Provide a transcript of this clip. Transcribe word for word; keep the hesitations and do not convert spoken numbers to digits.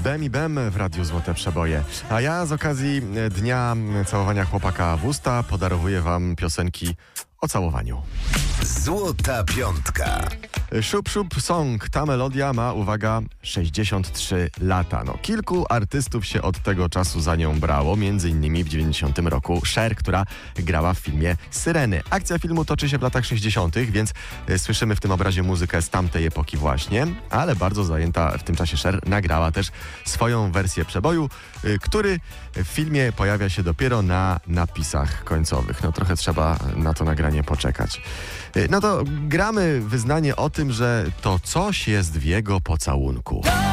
Bem i Bem w Radiu Złote Przeboje. A ja z okazji Dnia Całowania Chłopaka w Usta podarowuję wam piosenki o całowaniu. Złota Piątka. Szup Szup Song. Ta melodia ma, uwaga, sześćdziesiąt trzy lata. No, kilku artystów się od tego czasu za nią brało, między innymi w dziewięćdziesiątym roku Cher, która grała w filmie Syreny. Akcja filmu toczy się w latach sześćdziesiątych, więc y, słyszymy w tym obrazie muzykę z tamtej epoki właśnie, ale bardzo zajęta w tym czasie Cher nagrała też swoją wersję przeboju, y, który w filmie pojawia się dopiero na napisach końcowych. No trochę trzeba na to nagranie poczekać. Y, no to gramy wyznanie o tym, że to coś jest w jego pocałunku.